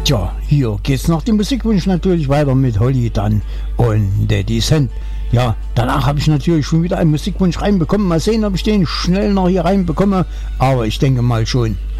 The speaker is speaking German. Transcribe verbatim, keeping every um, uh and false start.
Tja, hier geht's nach dem Musikwunsch natürlich weiter mit Holly dann und Daddy Cent. Ja, danach habe ich natürlich schon wieder einen Musikwunsch reinbekommen. Mal sehen, ob ich den schnell noch hier reinbekomme. Aber ich denke mal schon.